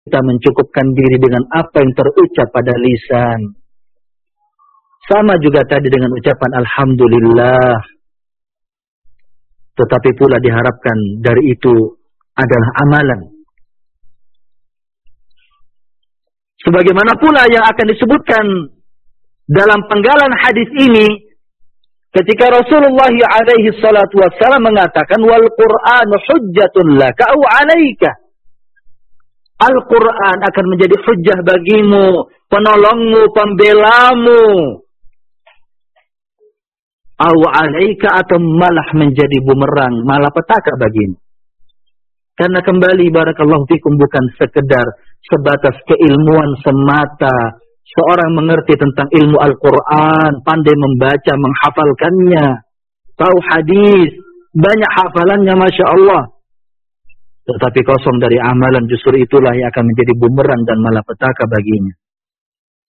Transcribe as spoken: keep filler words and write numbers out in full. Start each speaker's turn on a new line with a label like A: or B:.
A: kita mencukupkan diri dengan apa yang terucap pada lisan. Sama juga tadi dengan ucapan Alhamdulillah. Tetapi pula diharapkan dari itu adalah amalan. Sebagaimana pula yang akan disebutkan dalam penggalan hadis ini, ketika Rasulullah alaihi salatu wassalam mengatakan, wal Qur'anu hujjatun laka au alaika. Al-Quran akan menjadi hujjah bagimu, penolongmu, pembelamu. Au alaika, atau malah menjadi bumerang, malapetaka bagimu. Karena kembali barakallahu fikum bukan sekedar sebatas keilmuan semata. Seorang mengerti tentang ilmu Al-Quran, pandai membaca, menghafalkannya, tahu hadis, banyak hafalannya Masya Allah. Tetapi kosong dari amalan, justru itulah yang akan menjadi bumerang dan malapetaka baginya.